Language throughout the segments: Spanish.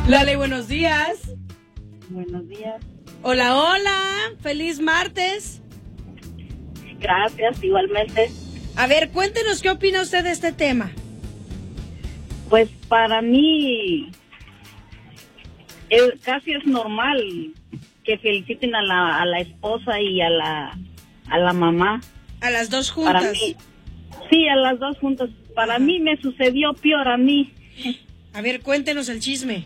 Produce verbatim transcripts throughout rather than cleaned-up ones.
Lale, buenos días. Buenos días. Hola, hola. Feliz martes. Gracias, igualmente. A ver, cuéntenos qué opina usted de este tema. Pues para mí es, casi es normal que feliciten a la, a la esposa y a la, a la mamá. A las dos juntas. Para mí, sí, a las dos juntas. Para Ajá. mí me sucedió peor a mí. A ver, cuéntenos el chisme.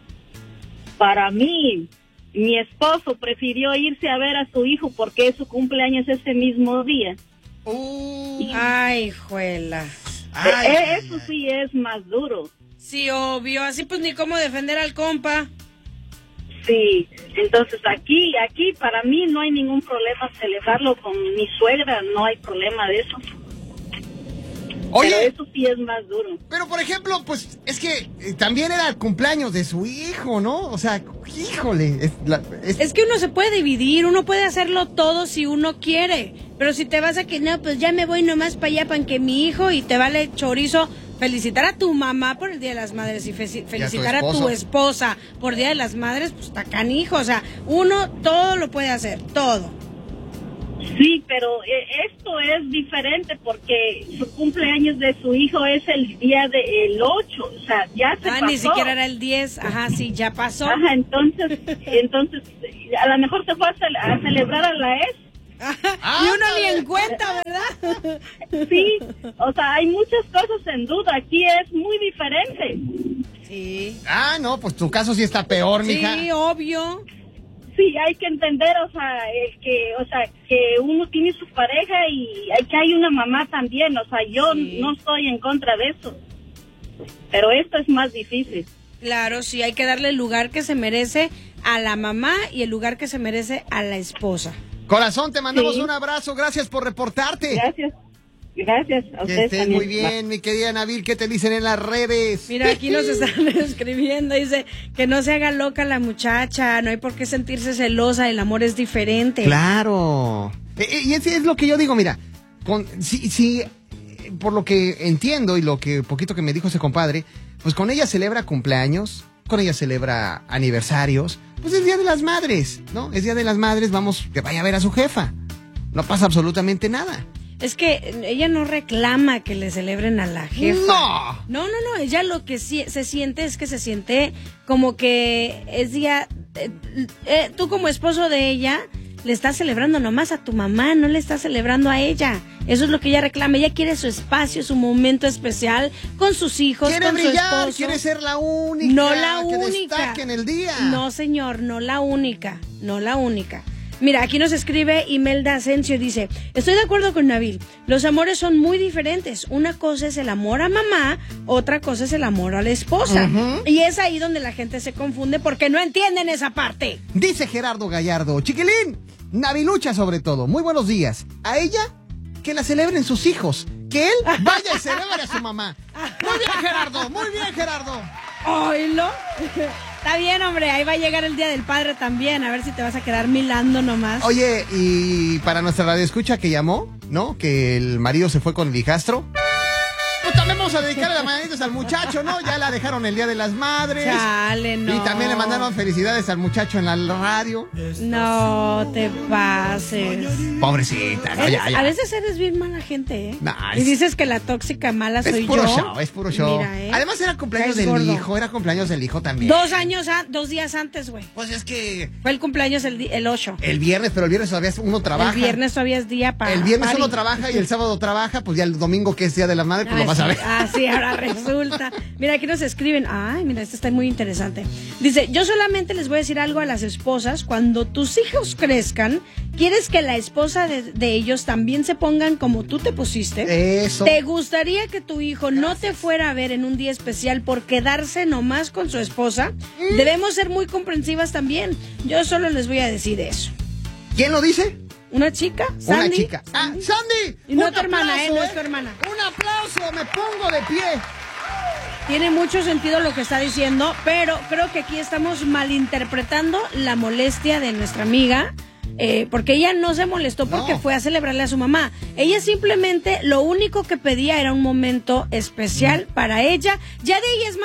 Para mí, mi esposo prefirió irse a ver a su hijo porque es su cumpleaños ese mismo día. Uh, y, ay, juela. Ay, eso sí es más duro. Sí, obvio. Así pues ni cómo defender al compa. Sí, entonces aquí, aquí para mí no hay ningún problema celebrarlo con mi suegra, no hay problema de eso. Oye, pero eso sí es más duro. Pero por ejemplo, pues es que eh, también era el cumpleaños de su hijo, ¿no? O sea, híjole. Es, la, es... es que uno se puede dividir, uno puede hacerlo todo si uno quiere. Pero si te vas a que no, pues ya me voy nomás para allá para que mi hijo y te vale chorizo. Felicitar a tu mamá por el Día de las Madres y fe- felicitar a tu, a tu esposa por el Día de las Madres, pues está canijo. O sea, uno todo lo puede hacer, todo. Sí, pero esto es diferente porque su cumpleaños de su hijo es el día del ocho, o sea, ya se ah, pasó. Ni siquiera era el diez, ajá, sí, ya pasó. Ajá, entonces, entonces a lo mejor se fue a, ce- a celebrar a la ex. Ah, y uno ni en cuenta, ¿verdad? Sí, o sea, hay muchas cosas en duda, aquí es muy diferente. Sí. Ah, no, pues tu caso sí está peor, mija. Sí, obvio. Sí, hay que entender, o sea, el que, o sea, que uno tiene su pareja y hay que hay una mamá también, o sea, yo sí. no estoy en contra de eso, pero esto es más difícil. Claro, sí, hay que darle el lugar que se merece a la mamá y el lugar que se merece a la esposa. Corazón, te mandamos sí. un abrazo, gracias por reportarte. Gracias. Gracias a ustedes. Que estés también. Muy bien, mi querida Nabil, ¿qué te dicen en las redes? Mira, aquí nos están escribiendo, dice que no se haga loca la muchacha, no hay por qué sentirse celosa, el amor es diferente. Claro. Y es, es lo que yo digo, mira, con, si, si, por lo que entiendo y lo que poquito que me dijo ese compadre, pues con ella celebra cumpleaños, con ella celebra aniversarios, pues es Día de las Madres, ¿no? Es Día de las Madres, vamos, que vaya a ver a su jefa. No pasa absolutamente nada. Es que ella no reclama que le celebren a la jefa. No. No, no, no. Ella lo que sí, se siente es que se siente como que es día... Eh, eh, tú como esposo de ella le estás celebrando nomás a tu mamá, no le estás celebrando a ella. Eso es lo que ella reclama. Ella quiere su espacio, su momento especial con sus hijos, quiere con brillar, su esposo. Quiere ser la única. No la que única. destaque en el día. No, señor, no la única. No la única. Mira, aquí nos escribe Imelda Asensio, dice, estoy de acuerdo con Nabil, los amores son muy diferentes, una cosa es el amor a mamá, otra cosa es el amor a la esposa, uh-huh. Y es ahí donde la gente se confunde porque no entienden esa parte. Dice Gerardo Gallardo, chiquilín, Navilucha sobre todo, muy buenos días, a ella que la celebren sus hijos, que él vaya y celebre a su mamá. Muy bien, Gerardo, muy bien, Gerardo. Oílo. Está bien, hombre, ahí va a llegar el Día del Padre también, a ver si te vas a quedar milando nomás. Oye, y para nuestra radioescucha que llamó, ¿no? Que el marido se fue con el hijastro. Pues también vamos a dedicarle las mañanitas al muchacho, ¿no? Ya la dejaron el Día de las Madres. Chale, no. Y también le mandaron felicidades al muchacho en la radio. No te pases. Pobrecita, no, eres, ya, ya. A veces eres bien mala gente, ¿eh? Nice. Y dices que la tóxica mala soy yo. Es puro yo. show, es puro show. Mira, ¿eh? Además era cumpleaños del gordo. hijo, era cumpleaños del hijo también. Dos años, a, dos días antes, güey. Pues es que... Fue el cumpleaños el, el ocho. El viernes, pero el viernes todavía uno trabaja. El viernes todavía es día para... El viernes party. uno trabaja y el sábado trabaja, pues ya el domingo que es Día de la Madre, pues ah, lo vas sí, a ver. Ah, sí, ahora resulta. Mira, aquí nos escriben. Ay, mira, esto está muy interesante. Dice, yo solamente les voy a decir algo a las esposas. Cuando tus hijos crezcan, ¿quieres que la esposa de, de ellos también se pongan como tú te pusiste? Eso. ¿Te gustaría que tu hijo Gracias. no te fuera a ver en un día especial por quedarse nomás con su esposa? Mm. Debemos ser muy comprensivas también. Yo solo les voy a decir eso. ¿Quién lo dice? ¿Una chica? ¿Sandy? Una chica. Ah, Sandy. Y no tu hermana, ¿eh? No es tu hermana. Un aplauso, me pongo de pie. Tiene mucho sentido lo que está diciendo, pero creo que aquí estamos malinterpretando la molestia de nuestra amiga, eh, porque ella no se molestó porque no. fue a celebrarle a su mamá. Ella simplemente lo único que pedía era un momento especial mm. para ella. Ya de ella es más,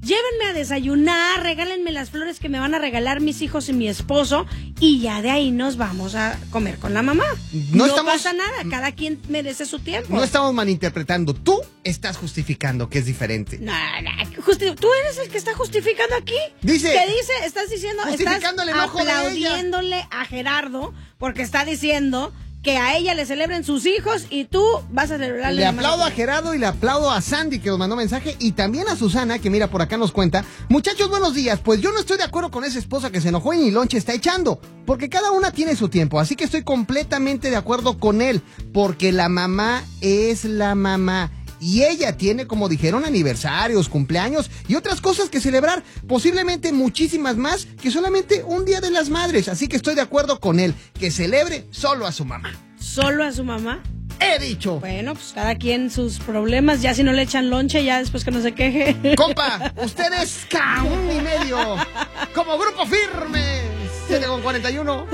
llévenme a desayunar, regálenme las flores que me van a regalar mis hijos y mi esposo, y ya de ahí nos vamos a comer con la mamá. No, no estamos, pasa nada, cada quien merece su tiempo. No estamos malinterpretando, tú estás justificando que es diferente. No, no, justi- tú eres el que está justificando aquí. Dice. ¿Qué dice? Estás diciendo, estás el enojo aplaudiéndole de ella. a Gerardo porque está diciendo que a ella le celebren sus hijos y tú vas a celebrarle. Le aplaudo a Gerardo y le aplaudo a Sandy, que nos mandó mensaje, y también a Susana, que mira, por acá nos cuenta: muchachos, buenos días, pues yo no estoy de acuerdo con esa esposa que se enojó y ni lonche está echando, porque cada una tiene su tiempo, así que estoy completamente de acuerdo con él, porque la mamá es la mamá. Y ella tiene, como dijeron, aniversarios, cumpleaños y otras cosas que celebrar, posiblemente muchísimas más que solamente un Día de las Madres. Así que estoy de acuerdo con él, que celebre solo a su mamá. ¿Solo a su mamá? He dicho. Bueno, pues cada quien sus problemas, ya si no le echan lonche, ya después que no se queje. Compa, usted es caún y medio, como Grupo Firme, siete con cuarenta y uno.